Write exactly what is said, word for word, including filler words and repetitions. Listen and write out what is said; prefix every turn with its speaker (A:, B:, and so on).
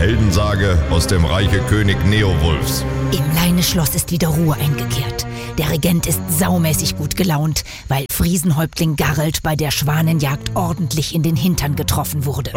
A: Heldensage aus dem Reiche König Neowulfs.
B: Im Leineschloss ist wieder Ruhe eingekehrt. Der Regent ist saumäßig gut gelaunt, weil Friesenhäuptling Garrelt bei der Schwanenjagd ordentlich in den Hintern getroffen wurde.